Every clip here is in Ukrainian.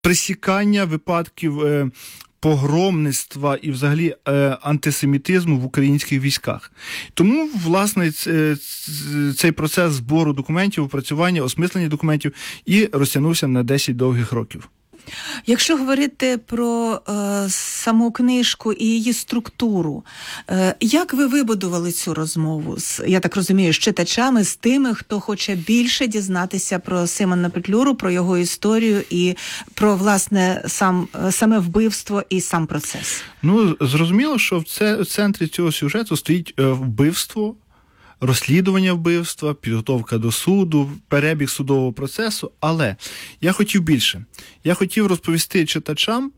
пресікання випадків погромництва і взагалі антисемітизму в українських військах. Тому, власне, цей процес збору документів, опрацювання, осмислення документів і розтягнувся на 10 довгих років. Якщо говорити про саму книжку і її структуру, як ви вибудували цю розмову, я так розумію, з читачами, з тими, хто хоче більше дізнатися про Симона Петлюру, про його історію і про, власне, саме вбивство і сам процес? Ну, зрозуміло, що в центрі цього сюжету стоїть вбивство, розслідування вбивства, підготовка до суду, перебіг судового процесу, але я хотів більше. Я хотів розповісти читачам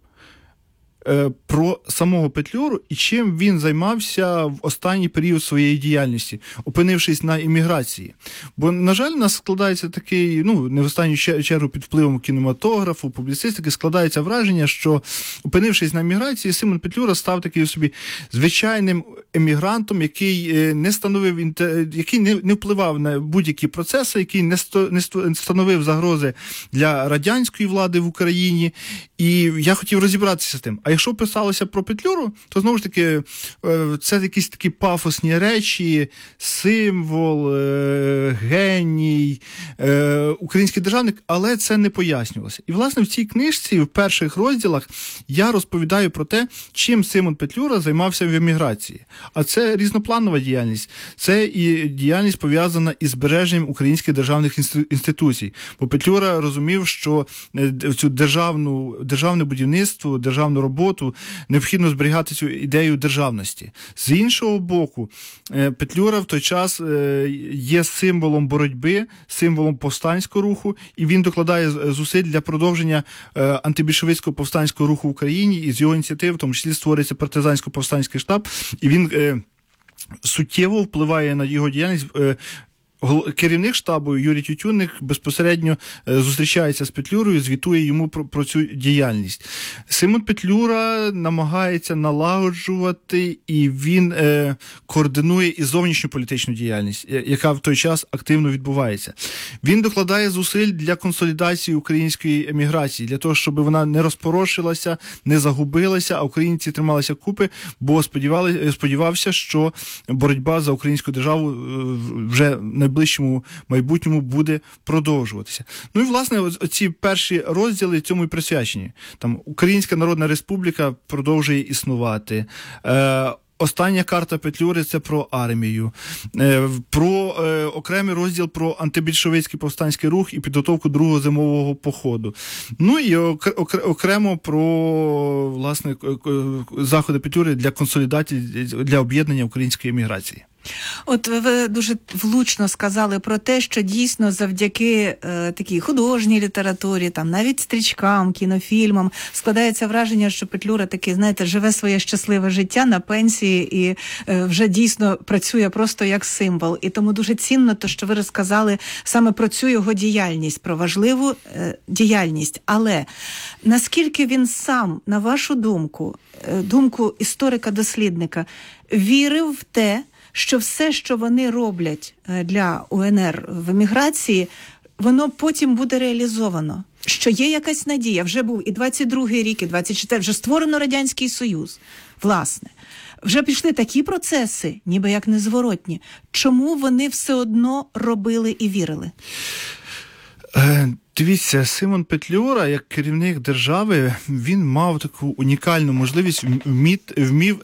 про самого Петлюру і чим він займався в останній період своєї діяльності, опинившись на імміграції. Бо, на жаль, у нас складається такий, не в останню чергу під впливом кінематографу, публіцистики, складається враження, що, опинившись на імміграції, Симон Петлюра став таким собі звичайним емігрантом, який який не впливав на будь-які процеси, який не становив загрози для радянської влади в Україні. І я хотів розібратися з тим. А якщо писалося про Петлюру, то, знову ж таки, це якісь такі пафосні речі, символ, геній, український державник, але це не пояснювалося. І, власне, в цій книжці, в перших розділах, я розповідаю про те, чим Симон Петлюра займався в еміграції. А це різнопланова діяльність. Це і діяльність пов'язана із збереженням українських державних інституцій. Бо Петлюра розумів, що цю державне будівництво, державну роботу необхідно зберігати цю ідею державності. З іншого боку, Петлюра в той час є символом боротьби, символом повстанського руху, і він докладає зусиль для продовження антибільшовицького повстанського руху в Україні, і з його ініціатив, в тому числі, створюється партизансько-повстанський штаб, і він суттєво впливає на його діяльність. Керівник штабу Юрій Тютюнник безпосередньо зустрічається з Петлюрою, звітує йому про цю діяльність. Симон Петлюра намагається налагоджувати, і він координує і зовнішню політичну діяльність, яка в той час активно відбувається. Він докладає зусиль для консолідації української еміграції, для того, щоб вона не розпорошилася, не загубилася, а українці трималися купи, бо сподівався, що боротьба за українську державу вже в найближчому майбутньому буде продовжуватися. Ну і, власне, ці перші розділи цьому і присвячені. Там Українська Народна Республіка продовжує існувати. Остання карта Петлюри – це про армію. Про окремий розділ про антибільшовицький повстанський рух і підготовку другого зимового походу. Ну і окремо про, власне, заходи Петлюри для консолідації, для об'єднання української еміграції. От ви дуже влучно сказали про те, що дійсно завдяки такій художній літературі, там навіть стрічкам, кінофільмам складається враження, що Петлюра таки, знаєте, живе своє щасливе життя на пенсії і вже дійсно працює просто як символ. І тому дуже цінно те, що ви розказали саме про цю його діяльність, про важливу діяльність. Але наскільки він сам, на вашу думку, думку історика-дослідника, вірив в те, що все, що вони роблять для УНР в еміграції, воно потім буде реалізовано? Що є якась надія? Вже був і 22-й рік, і 24-й, вже створено Радянський Союз, власне. Вже пішли такі процеси, ніби як незворотні. Чому вони все одно робили і вірили? Дивіться, Симон Петлюра, як керівник держави, він мав таку унікальну можливість, вмів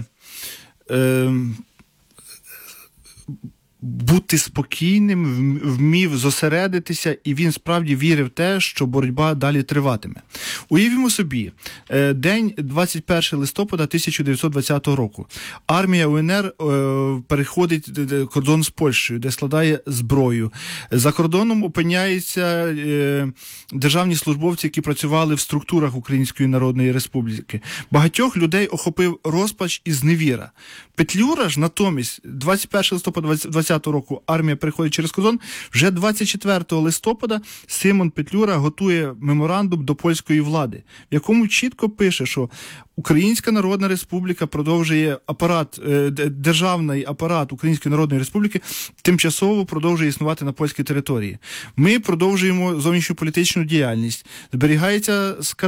бути спокійним, вмів зосередитися, і він справді вірив в те, що боротьба далі триватиме. Уявімо собі, день 21 листопада 1920 року. Армія УНР переходить кордон з Польщею, де складає зброю. За кордоном опиняються державні службовці, які працювали в структурах Української Народної Республіки. Багатьох людей охопив розпач і зневіра. Петлюра ж натомість 21 листопада 20 20-го року армія переходить через кордон, вже 24 листопада Симон Петлюра готує меморандум до польської влади, в якому чітко пише, що Українська Народна Республіка продовжує державний апарат Української Народної Республіки тимчасово продовжує існувати на польській території. Ми продовжуємо зовнішньополітичну діяльність, зберігається